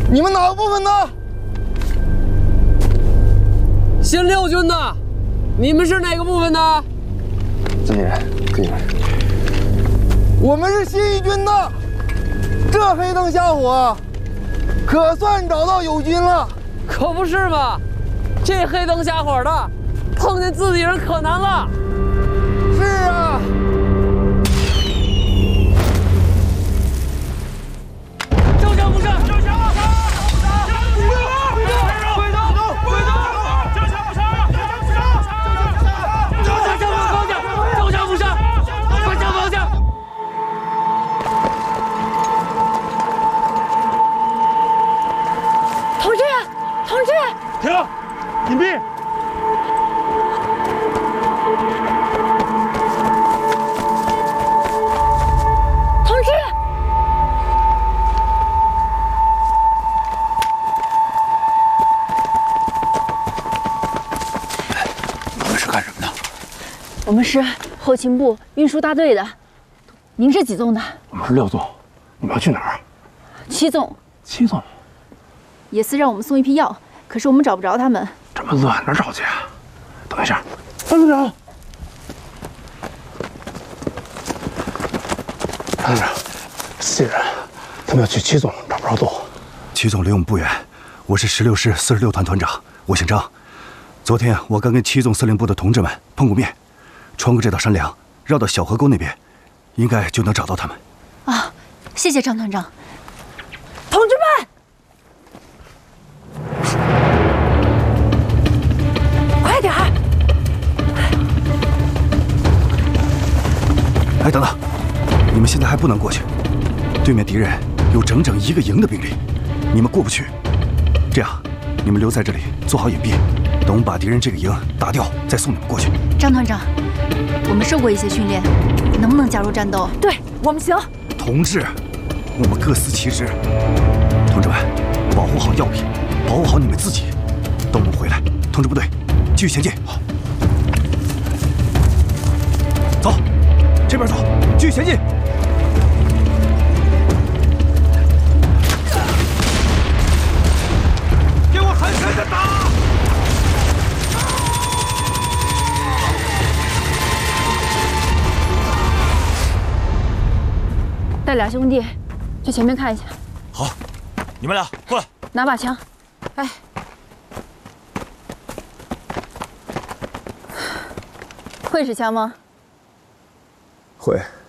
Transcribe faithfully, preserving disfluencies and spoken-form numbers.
你们哪个部分的？ 新六军的，你们是哪个部分的？ 这些人跟你们。我们是新一军的。这黑灯瞎火，可算找到友军了。 可不是嘛，这黑灯瞎火的，碰见自己人可难了。 是啊。 停！隐蔽！ 同志！ 你们是干什么的？ 我们是后勤部运输大队的。您是几纵的？ 我们是六纵。你们要去哪儿？ 七纵。 七纵。 野司让我们送一批药。 可是我们找不着他们， 这么乱哪找去啊？等一下，潘队长，潘队长，四人，他们要去七纵，找不着路。 七纵离我们不远，我是十六师四十六团团长，我姓张。昨天我刚跟七纵司令部的同志们碰过面，穿过这道山梁，绕到小河沟那边，应该就能找到他们。 啊，谢谢张团长。同志们！ 快点儿！ 哎，等等，你们现在还不能过去，对面敌人有整整一个营的兵力，你们过不去。这样，你们留在这里做好隐蔽，等我们把敌人这个营打掉，再送你们过去。 张团长，我们受过一些训练，能不能加入战斗？对我们行。 同志，我们各司其职。同志们，保护好药品，保护好你们自己。等我们回来，通知部队。 继续前进，走，这边走，继续前进。给我狠狠的打！ 带俩兄弟去前面看一下。 好，你们俩过来， 拿把枪。哎。 会使枪吗？ 会。